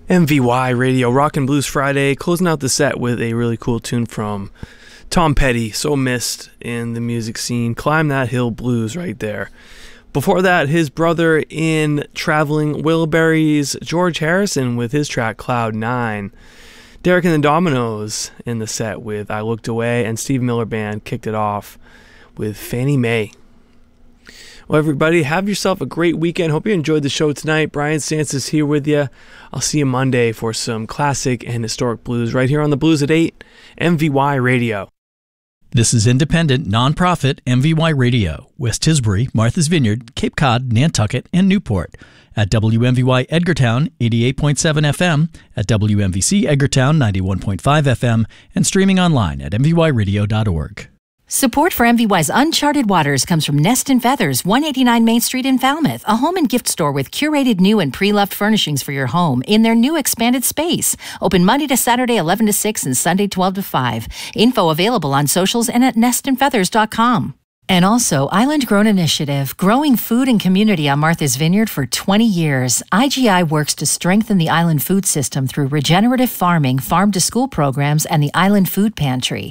MVY Radio, Rock and Blues Friday, closing out the set with a really cool tune from Tom Petty, so missed in the music scene. Climb That Hill Blues right there. Before that, his brother in Traveling Wilburys, George Harrison, with his track Cloud 9. Derek and the Dominoes in the set with I Looked Away, and Steve Miller Band kicked it off with Fannie Mae. Well, everybody, have yourself a great weekend. Hope you enjoyed the show tonight. Brian Stantz is here with you. I'll see you Monday for some classic and historic blues right here on the Blues at 8, MVY Radio. This is independent, non-profit MVY Radio, West Tisbury, Martha's Vineyard, Cape Cod, Nantucket, and Newport. At WMVY Edgartown, 88.7 FM, at WMVC Edgartown, 91.5 FM, and streaming online at mvyradio.org. Support for MVY's Uncharted Waters comes from Nest and Feathers, 189 Main Street in Falmouth, a home and gift store with curated new and pre-loved furnishings for your home in their new expanded space. Open Monday to Saturday, 11 to 6, and Sunday, 12 to 5. Info available on socials and at nestandfeathers.com. And also, Island Grown Initiative, growing food and community on Martha's Vineyard for 20 years. IGI works to strengthen the island food system through regenerative farming, farm-to-school programs, and the Island Food Pantry.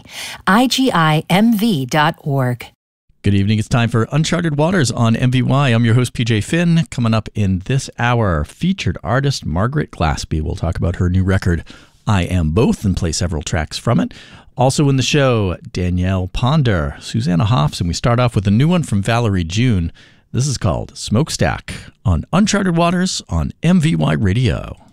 IGIMV.org. Good evening. It's time for Uncharted Waters on MVY. I'm your host, PJ Finn. Coming up in this hour, featured artist Margaret Glaspie. We'll talk about her new record, I Am Both, and play several tracks from it. Also in the show, Danielle Ponder, Susanna Hoffs, and we start off with a new one from Valerie June. This is called Smokestack on Uncharted Waters on MVY Radio.